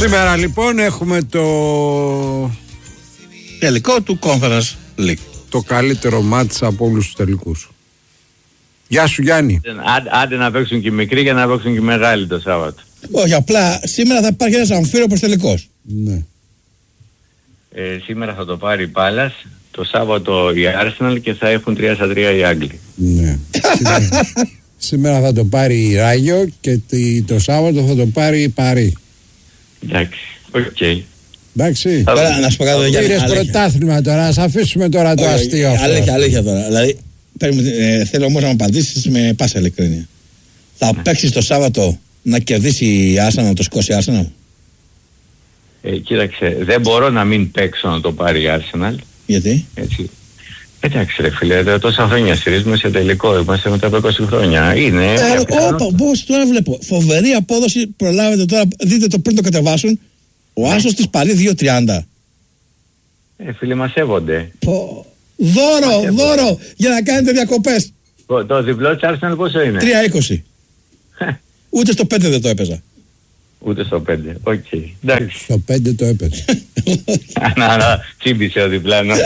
Σήμερα λοιπόν έχουμε το τελικό του Conference League. Το καλύτερο μάτς από όλους τους τελικούς. Γεια σου Γιάννη. Άντε να παίξουν και οι μικροί για να παίξουν και οι μεγάλοι το Σάββατο. Όχι, απλά σήμερα θα υπάρχει ένας αμφίροπος τελικός. Ναι. Σήμερα θα το πάρει η Πάλας, το Σάββατο η Arsenal και θα έχουν 3-3 οι Άγγλοι. Ναι. Σήμερα θα το πάρει η Ράγιο και το Σάββατο θα το πάρει η Παρί. Εντάξει, οκ. Εντάξει. Τώρα να σου πω κάτι. Πήρες πρωτάθλημα τώρα, ας αφήσουμε τώρα το αστείο αυτό. Αλήθεια τώρα. Δηλαδή, θέλω όμως να μου απαντήσεις με πάσα ειλικρίνεια. Θα παίξεις το Σάββατο να κερδίσει η Arsenal, να το σηκώσει η Arsenal? Κοίταξε, δεν μπορώ να μην παίξω να το πάρει η Arsenal. Γιατί? Έτσι. Εντάξει ρε φίλε, τόσα χρόνια στηρίζουμε σε τελικό, είμαστε μετά από 20 χρόνια. Είναι... Πώς τώρα βλέπω, φοβερή απόδοση, προλάβετε τώρα, δείτε το πριν το κατεβάσουν, ο άσος της Παρί 2.30. Φίλοι μας σέβονται. Δώρο, για να κάνετε διακοπές. Το διπλό της Arsenal πόσο είναι? 3.20. Ούτε στο 5 δεν το έπαιζα. Ούτε στο 5, οκ. Εντάξει. Στο 5 το έπαιζε. Τσίμπησε ο διπλάνος.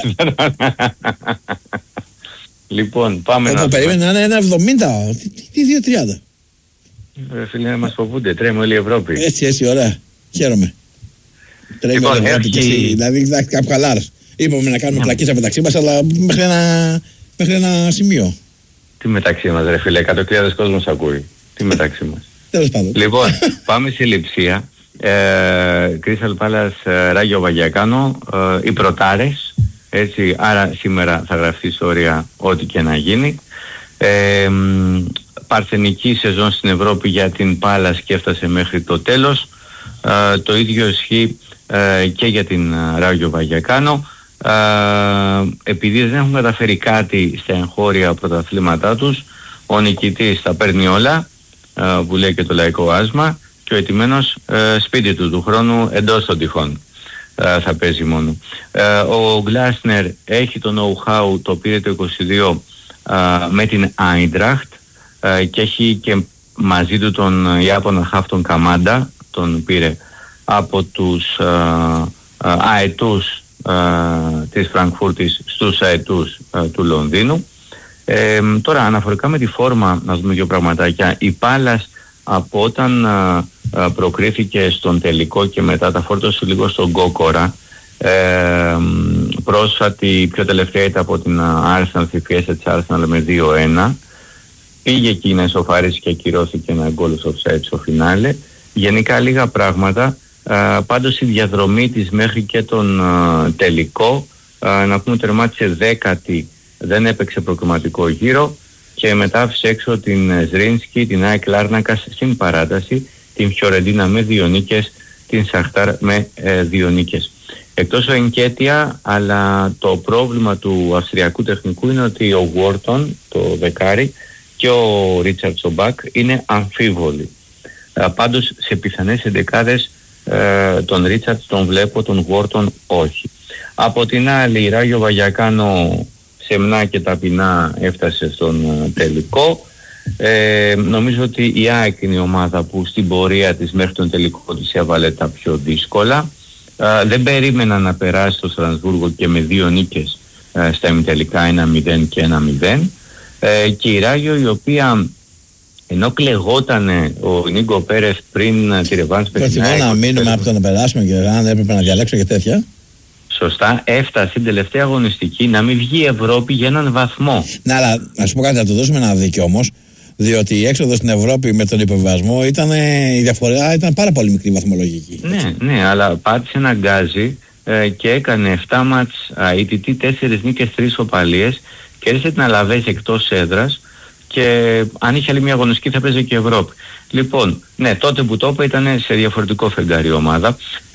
Λοιπόν, πάμε να... περίμενε να είναι 1.70. Τι 2.30. Φίλε, μας φοβούνται, τρέμει όλη η Ευρώπη. Έτσι, ωραία. Χαίρομαι. Τρέμει όλη η Ευρώπη και εσύ. Δηλαδή, κάπου χαλάρας. Είπαμε να κάνουμε πλακίσια μεταξύ μας, αλλά μέχρι ένα σημείο. Τι μεταξύ μας ρε φίλε, 100.000 κόσμος ακούει. Τι μεταξύ μας. Τέλος πάντων. Λοιπόν, πάμε σε Λειψία. Crystal Palace, Ράγιο Βαγιακάνο, οι πρωτάρες. Έτσι, άρα σήμερα θα γραφτεί ιστορία ό,τι και να γίνει. Παρθενική σεζόν στην Ευρώπη για την Palace και έφτασε μέχρι το τέλος. Το ίδιο ισχύει και για την Ράγιο Βαγιακάνο. Επειδή δεν έχουν καταφέρει κάτι στα εγχώρια πρωταθλήματά τους, ο νικητής τα παίρνει όλα, που λέει και το λαϊκό άσμα, και ο ετημένος σπίτι του χρόνου εντός των τυχών θα παίζει μόνο. Ο Γκλάσνερ έχει το know-how, το πήρε το 22 με την Άιντραχτ και έχει και μαζί του τον Ιάπωνα Χάφτον Καμάντα, τον πήρε από τους αετούς της Φραγκφούρτης στους αετούς του Λονδίνου. Τώρα αναφορικά με τη φόρμα, να δούμε δύο πραγματάκια. Η Πάλας από όταν προκρίθηκε στον τελικό και μετά τα φόρτωσε λίγο στον Γκόκορα, πρόσφατη πιο τελευταία ήταν από την Arsenal, στη φιέστα της Arsenal με 2-1, πήγε εκεί να ισοφαρίσει και ακυρώθηκε ένα γκολ offside στο φινάλε. Γενικά λίγα πράγματα. Πάντως η διαδρομή της μέχρι και τον τελικό, να πούμε τερμάτισε 10η, δεν έπαιξε προκριματικό γύρο και μετά άφησε έξω την Ζρίνσκι, την ΑΕΚ Λάρνακα στην παράταση, την Φιωρεντίνα με 2 νίκες, την Σαχτάρ με 2 νίκες. Εκτός ο Ενκέτια, αλλά το πρόβλημα του αυστριακού τεχνικού είναι ότι ο Γουόρτον, το δεκάρι, και ο Ρίτσαρτ Σομπάκ είναι αμφίβολοι. Πάντως σε πιθανές εντεκάδες τον Ρίτσαρτ τον βλέπω, τον Γουόρτον όχι. Από την άλλη η Ράγιο Βαγιακάνο σεμνά και ταπεινά έφτασε στον τελικό. Νομίζω ότι η ΑΕΚ είναι η ομάδα που στην πορεία της μέχρι τον τελικό της έβαλε τα πιο δύσκολα. Δεν περίμενα να περάσει το Στρασβούργο και με 2 νίκες στα ημιτελικά 1-0 και 1-0. Και η Ράγιο, η οποία ενώ κλεγότανε ο Νίκο Πέρες πριν τη ρεβάνς παιχνίδι. Προτιμώ να μείνουμε από το να περάσουμε και αν έπρεπε να διαλέξω και τέτοια. Σωστά, έφτασε την τελευταία αγωνιστική να μην βγει η Ευρώπη για έναν βαθμό. Ναι, αλλά να σου πω κάτι, θα του δώσουμε ένα δίκιο όμως. Διότι η έξοδο στην Ευρώπη με τον υποβιβασμό η διαφορά ήταν πάρα πολύ μικρή βαθμολογική. Ναι, αλλά πάτησε ένα γκάζι και έκανε 7 μάτς αίτητη, 4 νίκες, 3 οπαλίες και έρισε την Αλαβές εκτός έδρας και αν είχε άλλη μια αγωνιστική θα παίζει και η Ευρώπη. Λοιπόν, ναι, τότε που το είπα ήταν σε διαφορετικό φεγγάρι ομάδα.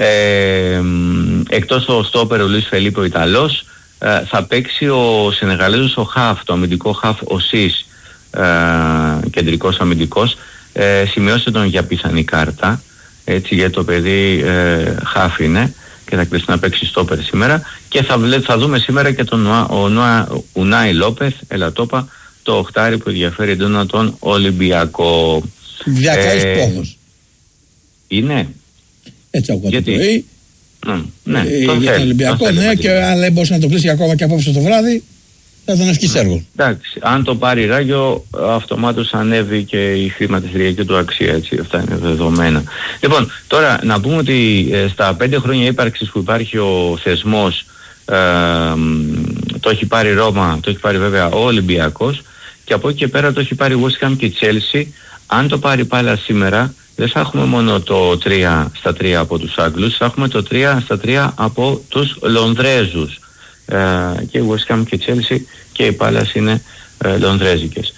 Εκτός το στόπερ ο Λουίς Φελίπε ο Ιταλός, θα παίξει ο Σενεγαλέζος ο Χαφ, το αμυντικό Χαφ ο Σις, κεντρικός αμυντικός. Σημειώστε τον για πιθανή κάρτα, έτσι, γιατί το παιδί Χαφ είναι και θα κλείσει να παίξει στόπερ σήμερα. Και θα δούμε σήμερα και τον Ουνάι Λόπεθ, ελατόπα, το οχτάρι που ενδιαφέρει εντόνα τον Ολυμπιακό. Διακαείς πόθος. Είναι. Έτσι ακούω το πρωί. Ναι, για τον Ολυμπιακό, ναι, και αν μπορούσε να το κλείσει ακόμα και απόψε το βράδυ, θα τον ευχήσει έργο. Εντάξει, αν το πάρει Ράγιο, αυτομάτως ανέβει και η χρηματιστηριακή του αξία, έτσι, αυτά είναι δεδομένα. Λοιπόν, τώρα να πούμε ότι στα 5 χρόνια ύπαρξης που υπάρχει ο θεσμός, το έχει πάρει Ρώμα, το έχει πάρει βέβαια ο Ολυμπιακός, και από εκεί και πέρα το έχει πάρει West Ham και η Chelsea. Αν το πάρει πάλι σήμερα, δεν θα έχουμε μόνο το 3-3 από τους Άγγλους, θα έχουμε το 3-3 από τους Λονδρέζους. Και η West Ham και η Chelsea και οι Πάλας είναι λονδρέζικες.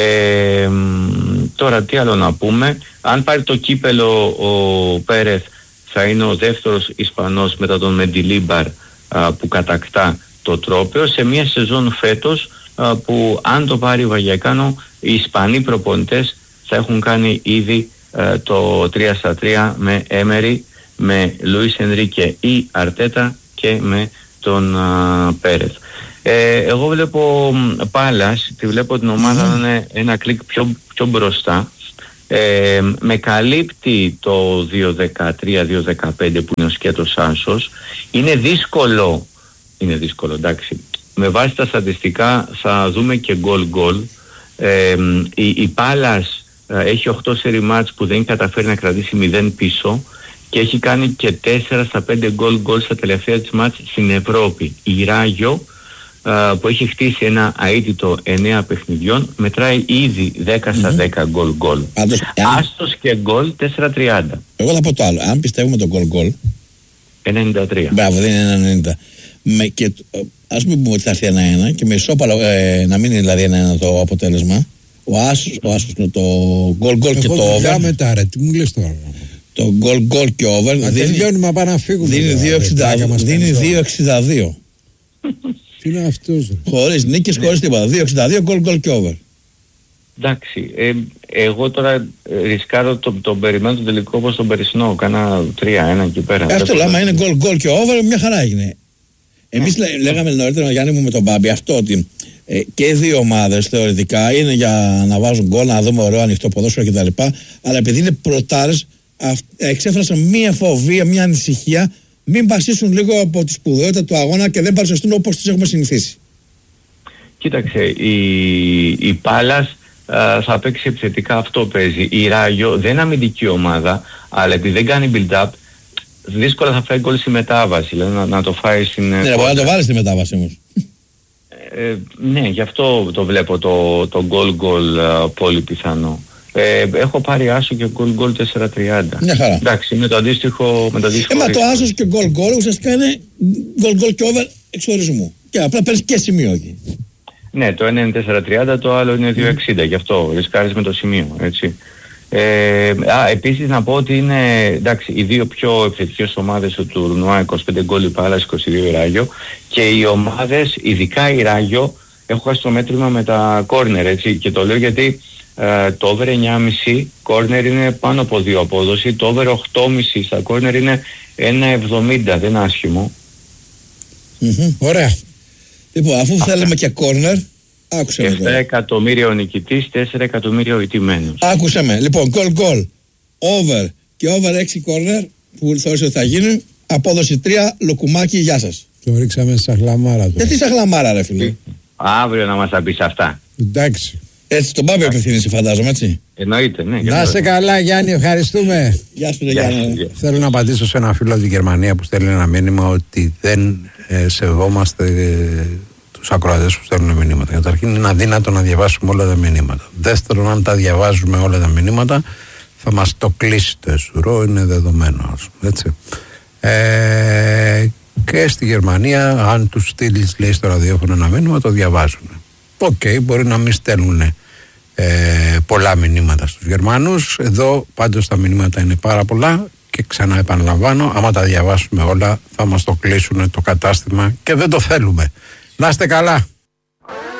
Τώρα τι άλλο να πούμε. Αν πάρει το κύπελο ο Πέρεθ, θα είναι ο δεύτερος Ισπανός μετά τον Μεντιλίμπαρ που κατακτά το τρόπαιο σε μια σεζόν φέτος που αν το πάρει Βαγιακάνο, οι Ισπανοί προπονητές θα έχουν κάνει ήδη το 3-3 με Έμερι, με Λουίς Ενρίκε ή Αρτέτα και με τον Πέρεθ. Εγώ βλέπω Πάλας, τη βλέπω την ομάδα να είναι ένα κλικ πιο μπροστά. Με καλύπτει το 2-13-2-15 που είναι ο σκέτος άσος. Είναι δύσκολο, εντάξει. Με βάση τα στατιστικά θα δούμε και γκολ. Η Πάλας έχει 8 σερί μάτς που δεν καταφέρει να κρατήσει 0 πίσω και έχει κάνει και 4 στα 5 γκολ στα τελευταία της μάτς στην Ευρώπη. Η Ράγιο που έχει χτίσει ένα αίτητο 9 παιχνιδιών μετράει ήδη 10 στα 10 γκολ. Άστος και γκολ 4-30. Εγώ θα πω το άλλο. Αν πιστεύουμε το γκολ 93. Μπράβο, δεν είναι 90. Και ας μην πούμε ότι θα έρθει 1-1 και με ισόπαλο να μην είναι δηλαδή 1-1 το αποτέλεσμα. Ο άσος με το γκολ και το over. Εγώ μετά ρε, τι μου λες τώρα. Το γκολ και over. Να τελειώνουμε πάνω να φύγουμε. Δίνει 2,62. Τι είναι αυτός ρε. Χωρίς νίκες, χωρίς τίποτα. 2,62 γκολ και over. Εντάξει, εγώ τώρα ρισκάρω τον περιμένω τον τελικό όπως τον περσινό. Κάνα 3-1 εκεί πέρα. Αυτό άμα είναι γκολ και over, μια χαρά έγινε. Εμείς λέγαμε νωρίτερα, Γιάννη μου, με τον Μπάμπη αυτό ότι και οι δύο ομάδες θεωρητικά είναι για να βάζουν γκολ, να δούμε ωραίο ανοιχτό ποδόσφαιρο κτλ. Αλλά επειδή είναι πρωτάρες, εξέφρασαν μία φοβία, μία ανησυχία, μην πασίσουν λίγο από τη σπουδαιότητα του αγώνα και δεν παρουσιαστούν όπως τους έχουμε συνηθίσει. Κοίταξε, η Πάλας θα παίξει επιθετικά, αυτό παίζει. Η Ράγιο δεν είναι αμυντική ομάδα, αλλά επειδή δεν κάνει build-up, δύσκολα θα φάει γκολ στη μετάβαση, δηλαδή να το φάει στην... Ναι, μπορεί να το βάλει στη μετάβαση όμως. Ναι, γι' αυτό το βλέπω το γκολ πολύ πιθανό. Έχω πάρει άσο και γκολ 4-30. Μια χαρά. Εντάξει, με το αντίστοιχο... Μα το άσος και γκολ ουσιαστικά είναι γκολ και over εξορισμού. Και απλά παίρνεις και σημείο εκεί. Ναι, το ένα είναι 4-30, το άλλο είναι 2-60, γι' αυτό ρισκάρεις με το σημείο, έτσι. Επίσης να πω ότι είναι, εντάξει, οι δύο πιο επιθετικές ομάδες του τουρνουά, 25 γκολ η Πάλας, 22 η Ράγιο, και οι ομάδες, ειδικά η Ράγιο, έχω χάσει το μέτρημα με τα κόρνερ, έτσι, και το λέω γιατί το over 9,5 κόρνερ είναι πάνω από 2 απόδοση, το over 8,5 στα κόρνερ είναι 1,70, δεν είναι άσχημο. Ωραία. Λοιπόν, αφού θέλουμε και κόρνερ, άκουσε με. 7 εκατομμύρια ο νικητής, 4 εκατομμύρια ο ηττημένος. Άκουσε με. Λοιπόν, γκολ, over και over 6 κόρνερ που θεώρησε ότι θα γίνει. Απόδοση 3, λουκουμάκι, γεια σας. Το ρίξαμε στα χλαμάρα τώρα. Γιατί στα χλαμάρα ρε φίλε. Αύριο να μας τα πεις αυτά. Εντάξει. Έτσι τον Πάπη απευθύνεσαι φαντάζομαι, έτσι. Εννοείται, ναι. Να είσαι καλά Γιάννη, ευχαριστούμε. Γεια σου Γιάννη. Θέλω να απαντήσω σε ένα φίλο από τη Γερμανία που στέλνει ένα μήνυμα ότι δεν σεβόμαστε τους ακροατές που στέλνουν μηνύματα. Καταρχήν είναι αδύνατο να διαβάσουμε όλα τα μηνύματα. Δεύτερον, αν τα διαβάζουμε όλα τα μηνύματα θα μας το κλείσει το εσουρό, είναι δεδομένο. Έτσι. Και στη Γερμανία, αν τους στείλεις, λέει, στο ραδιόφωνο ένα μήνυμα, το διαβάζουν. Μπορεί να μην στέλνουν πολλά μηνύματα στους Γερμανούς. Εδώ πάντως τα μηνύματα είναι πάρα πολλά και ξανά επαναλαμβάνω, άμα τα διαβάσουμε όλα θα μας το κλείσουν το κατάστημα και δεν το θέλουμε. Να είστε καλά.